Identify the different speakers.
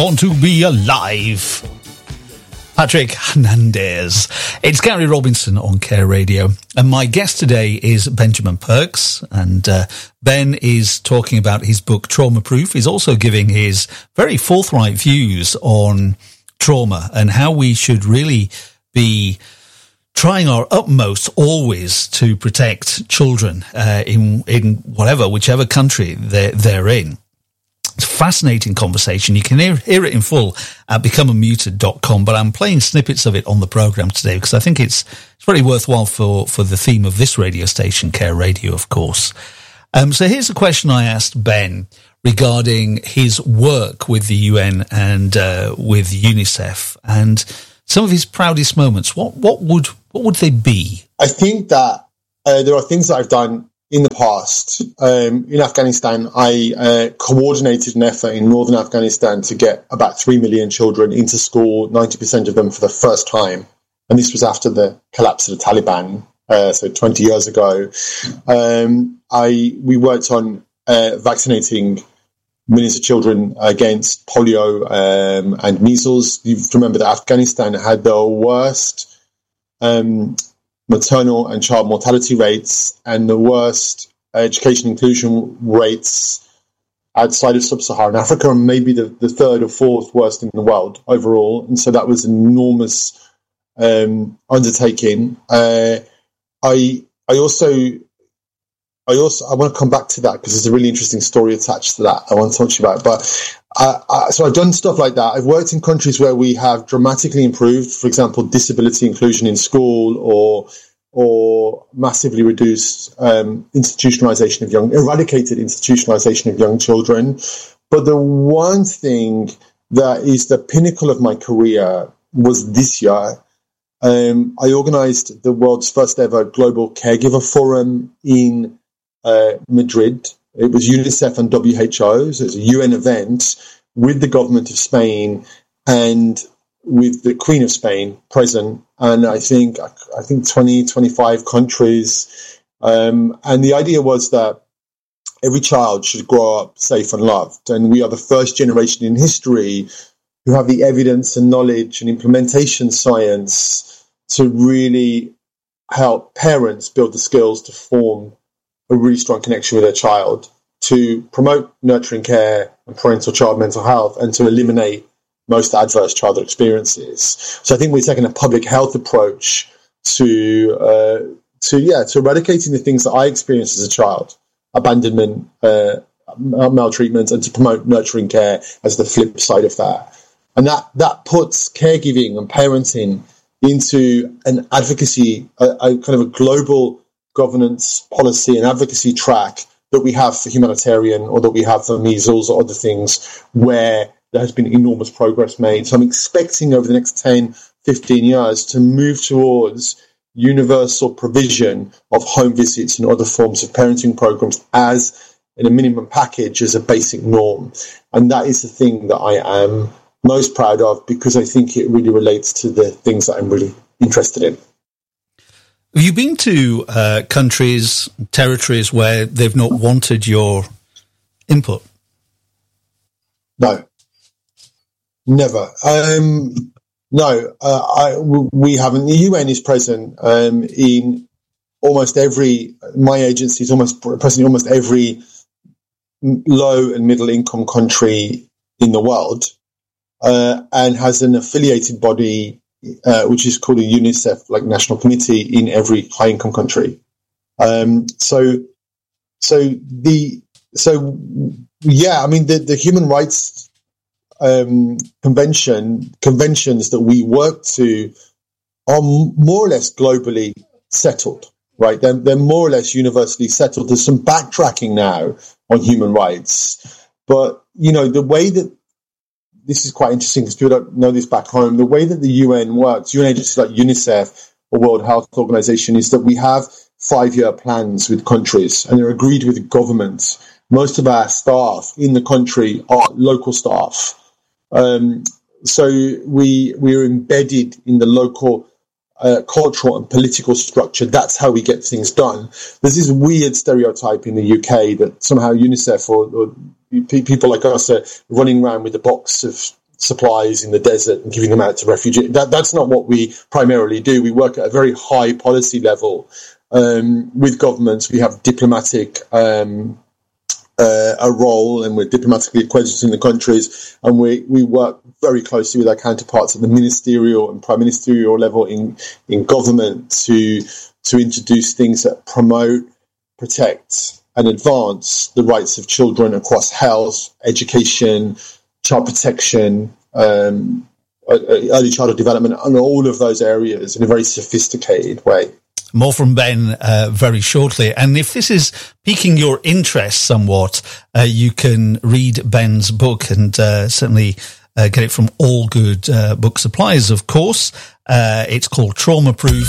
Speaker 1: Born to Be Alive. Patrick Hernandez. It's Gary Robinson on Care Radio, and my guest today is Benjamin Perks, and Ben is talking about his book Trauma Proof. He's also giving his very forthright views on trauma and how we should really be trying our utmost always to protect children in whichever country they're in. It's a fascinating conversation. You can hear it in full at becomeunmuted.com, but I'm playing snippets of it on the program today because I think it's very worthwhile for the theme of this radio station, Care Radio, of course. So here's a question I asked Ben regarding his work with the UN and with UNICEF and some of his proudest moments. What would they be?
Speaker 2: I think that there are things that I've done in the past. In Afghanistan, I coordinated an effort in northern Afghanistan to get about 3 million children into school, 90% of them for the first time. And this was after the collapse of the Taliban, so 20 years ago. We worked on vaccinating millions of children against polio and measles. You have to remember that Afghanistan had the worst maternal and child mortality rates and the worst education inclusion rates outside of sub-Saharan Africa, and maybe the third or fourth worst in the world overall. And so that was an enormous undertaking. I want to come back to that because there's a really interesting story attached to that I want to talk to you about. But so I've done stuff like that. I've worked in countries where we have dramatically improved, for example, disability inclusion in school or massively reduced eradicated institutionalization of young children. But the one thing that is the pinnacle of my career was this year. I organized the world's first ever global caregiver forum in Madrid. It was UNICEF and WHO, so it was a UN event with the government of Spain and with the Queen of Spain present, and I think 20, 25 countries. And the idea was that every child should grow up safe and loved, and we are the first generation in history who have the evidence and knowledge and implementation science to really help parents build the skills to form a really strong connection with their child, to promote nurturing care and parental child mental health, and to eliminate most adverse childhood experiences. So I think we're taking a public health approach to eradicating the things that I experienced as a child, abandonment, maltreatment, and to promote nurturing care as the flip side of that. And that puts caregiving and parenting into an advocacy, a kind of a global governance policy and advocacy track that we have for humanitarian or that we have for measles or other things where there has been enormous progress made. So I'm expecting over the next 10, 15 years to move towards universal provision of home visits and other forms of parenting programs as in a minimum package as a basic norm. And that is the thing that I am most proud of because I think it really relates to the things that I'm really interested in.
Speaker 1: Have you been to countries, territories where they've not wanted your input?
Speaker 2: No, never. We haven't. The UN is present in almost every. My agency is present in almost every low and middle income country in the world, and has an affiliated body. Which is called a UNICEF, like national committee in every high-income country. The human rights conventions that we work to are more or less globally settled, right? They're more or less universally settled. There's some backtracking now on human rights, but the way that this is quite interesting because people don't know this back home. The way that the UN works, UN agencies like UNICEF or World Health Organization, is that we have 5-year plans with countries and they're agreed with the government. Most of our staff in the country are local staff. So we are embedded in the local cultural and political structure. That's how we get things done. There's this weird stereotype in the UK that somehow UNICEF or people like us are running around with a box of supplies in the desert and giving them out to refugees. That's not what we primarily do. We work at a very high policy level with governments. We have diplomatic a role, and we're diplomatically accredited in the countries, and we work very closely with our counterparts at the ministerial and prime ministerial level in government to introduce things that promote, protect, and advance the rights of children across health, education, child protection, early childhood development, and all of those areas in a very sophisticated way.
Speaker 1: More from Ben very shortly. And if this is piquing your interest somewhat, you can read Ben's book and certainly get it from all good book suppliers, of course. It's called Trauma Proof,